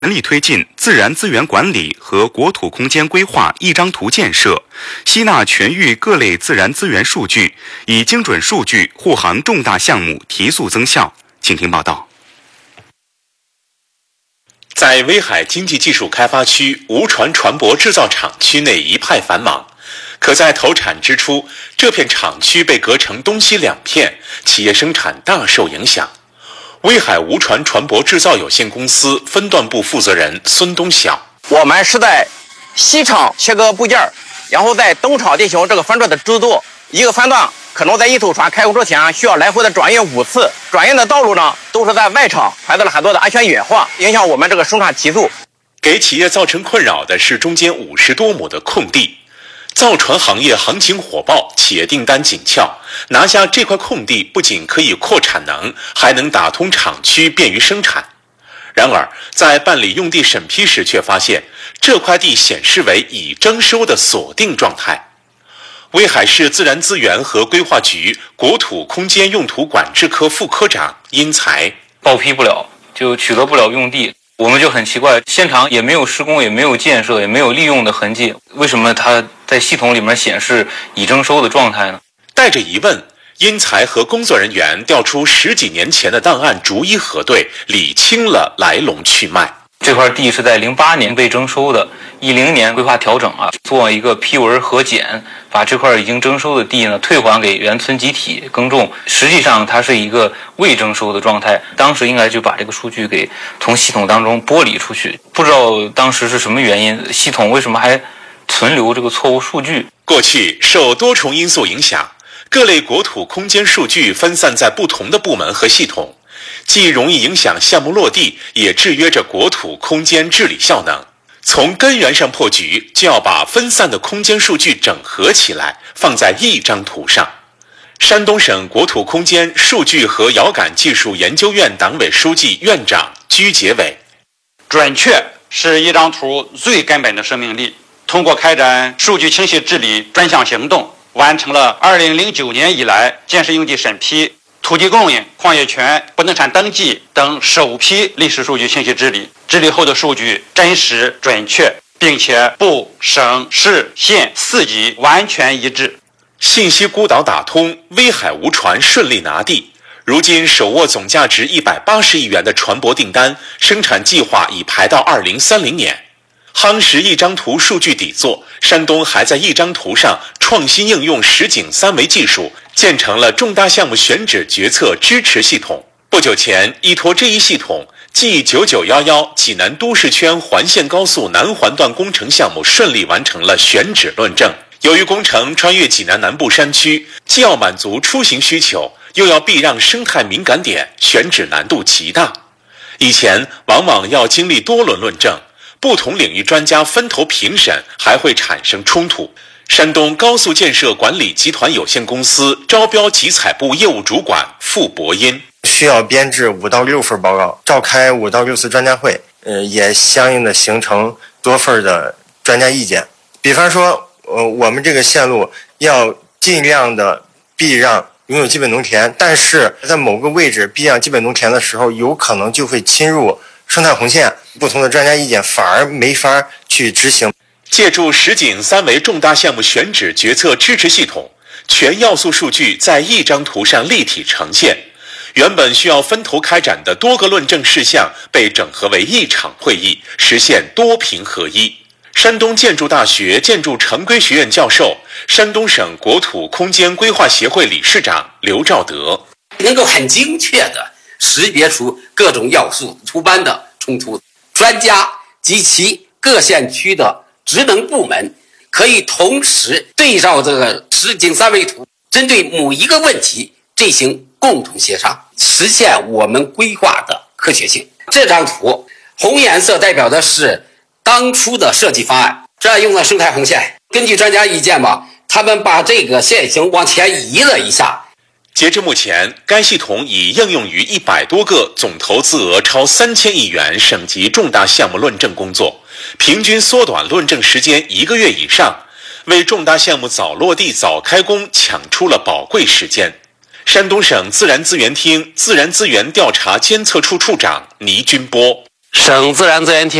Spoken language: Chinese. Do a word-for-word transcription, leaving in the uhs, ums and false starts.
全力推进自然资源管理和国土空间规划一张图建设，吸纳全域各类自然资源数据，以精准数据护航重大项目提速增效。请听报道。 在威海经济技术开发区吴船船舶制造厂区内一派繁忙，可在投产之初，这片厂区被隔成东西两片，企业生产大受影响。威海吴船船舶制造有限公司分段部负责人孙东晓： 我们是在西厂切割部件，然后在东厂进行这个分段的制作。一个分段可能在一艘船开工之前需要来回的转运五次，转运的道路呢都是在外厂存在了很多的安全隐患，影响我们这个生产提速。 给企业造成困扰的是中间五十多亩的空地。造船行业行情火爆，企业订单紧俏，拿下这块空地不仅可以扩产能，还能打通厂区，便于生产。然而在办理用地审批时却发现，这块地显示为已征收的锁定状态。威海市自然资源和规划局国土空间用途管制科副科长殷才： 报批不了，就取得不了用地。我们就很奇怪，现场也没有施工，也没有建设，也没有利用的痕迹，为什么它在系统里面显示已征收的状态呢？ 带着疑问，殷才和工作人员调出十几年前的档案，逐一核对，理清了来龙去脉。 这块地是在零八年被征收的，一零年规划调整啊，做一个批文核检，把这块已经征收的地呢退还给原村集体耕种。实际上它是一个未征收的状态，当时应该就把这个数据给从系统当中剥离出去。不知道当时是什么原因，系统为什么还存留这个错误数据？ 过去受多重因素影响，各类国土空间数据分散在不同的部门和系统，既容易影响项目落地，也制约着国土空间治理效能。从根源上破局，就要把分散的空间数据整合起来，放在一张图上。山东省国土空间数据和遥感技术研究院党委书记、院长居杰伟： 准确是一张图最根本的生命力。通过开展数据清晰治理专项行动，完成了二零零九年以来建设用地审批、土地供应、矿业权、不动产登记等首批历史数据清晰治理。治理后的数据真实准确，并且部、省、市、县四级完全一致。 信息孤岛打通，威海吴船顺利拿地。如今手握总价值一百八十亿元的船舶订单，生产计划已排到二零三零年。夯实一张图数据底座，山东还在一张图上创新应用实景三维技术，建成了重大项目选址决策支持系统。不久前，依托这一系统，G 九九一一济南都市圈环线高速南环段工程项目顺利完成了选址论证。由于工程穿越济南南部山区，既要满足出行需求，又要避让生态敏感点，选址难度极大。以前往往要经历多轮论证，不同领域专家分头评审，还会产生冲突。山东高速建设管理集团有限公司招标集采部业务主管傅博音： 需要编制五到六份报告，召开五到六次专家会，呃，也相应的形成多份的专家意见。比方说，呃，我们这个线路要尽量的避让拥有基本农田，但是在某个位置避让基本农田的时候，有可能就会侵入生态红线，不同的专家意见反而没法去执行。 借助实景三维重大项目选址决策支持系统，全要素数据在一张图上立体呈现。原本需要分头开展的多个论证事项被整合为一场会议，实现多评合一。山东建筑大学建筑城规学院教授、山东省国土空间规划协会理事长刘兆德： 能够很精确地识别出各种要素图班的冲突，专家及其各县区的职能部门可以同时对照这个实景三维图，针对某一个问题进行共同协商，实现我们规划的科学性。这张图红颜色代表的是当初的设计方案，这用了生态红线。根据专家意见吧，他们把这个线型往前移了一下。 截至目前，该系统已应用于一百多个总投资额超三千亿元省级重大项目论证工作，平均缩短论证时间一个月以上，为重大项目早落地、早开工抢出了宝贵时间。山东省自然资源厅自然资源调查监测处处长倪军波： 省自然资源厅